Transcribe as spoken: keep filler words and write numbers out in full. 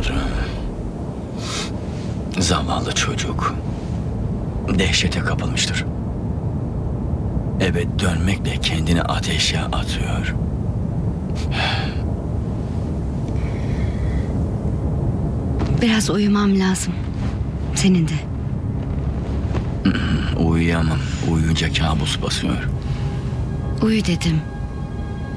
oldu. Zavallı çocuk dehşete kapılmıştır. Eve dönmekle kendini ateşe atıyor. Biraz uyumam lazım. Senin de. Uyuyamam. Uyuyunca kabus basıyor. Uyu dedim.